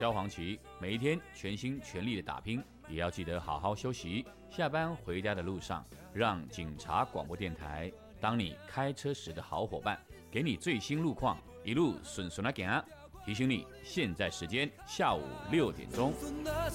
萧煌奇每一天全心全力的打拼，也要记得好好休息。下班回家的路上，让警察广播电台当你开车时的好伙伴，给你最新路况，一路顺顺的行。提醒你，现在时间下午6点钟。